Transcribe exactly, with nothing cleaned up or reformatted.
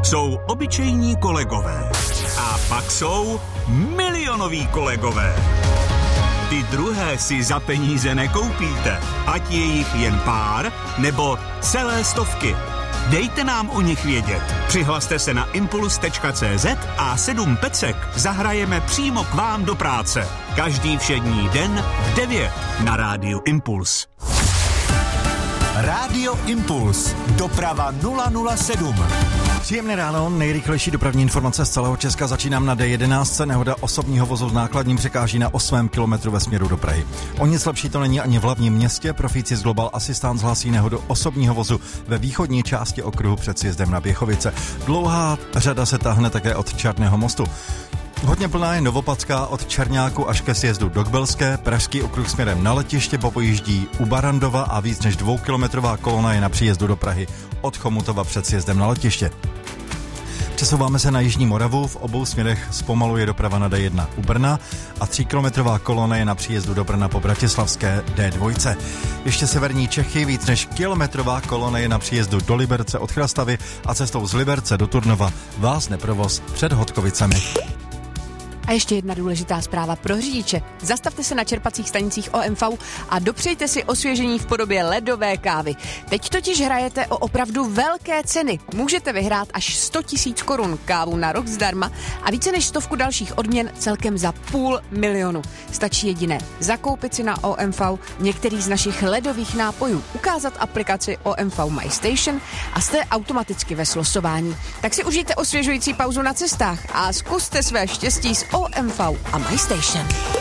jsou obyčejní kolegové. A pak jsou milionoví kolegové. Ty druhé si za peníze nekoupíte, ať je jich jen pár nebo celé stovky. Dejte nám o nich vědět. Přihlaste se na impuls tečka cé zet a sedm pecek zahrajeme přímo k vám do práce. Každý všední den v devět na rádiu Impuls. Rádio Impuls. Doprava nula nula sedm. Příjemné ráno, nejrychlejší dopravní informace z celého Česka. Začínám na D jedenáct. Nehoda osobního vozu s nákladním překáží na osmém kilometru ve směru do Prahy. O nic lepší to není ani v hlavním městě. Proficis Global Assistance hlásí nehodu osobního vozu ve východní části okruhu před sjezdem na Běchovice. Dlouhá řada se táhne také od Černého mostu. Hodně plná je Novopadská od Černáku až ke sjezdu do Kbelské, pražský okruh směrem na letiště popojíždí u Barandova a víc než dvoukilometrová kolona je na příjezdu do Prahy od Chomutova před sjezdem na letiště. Přesouváme se na Jižní Moravu, v obou směrech zpomaluje doprava na D jedna u Brna a tříkilometrová kolona je na příjezdu do Brna po Bratislavské D dva. Ještě severní Čechy, víc než kilometrová kolona je na příjezdu do Liberce od Chrastavy a cestou z Liberce do Turnova vás neprovoz před Hodkovicemi. A ještě jedna důležitá zpráva pro řidiče. Zastavte se na čerpacích stanicích O M V a dopřejte si osvěžení v podobě ledové kávy. Teď totiž hrajete o opravdu velké ceny. Můžete vyhrát až sto tisíc korun, kávu na rok zdarma a více než stovku dalších odměn celkem za půl milionu. Stačí jediné: zakoupit si na O M V některý z našich ledových nápojů, ukázat aplikaci O M V My Station a jste automaticky ve slosování. Tak si užijte osvěžující pauzu na cestách a zkuste své štěstí s O M V a My Station.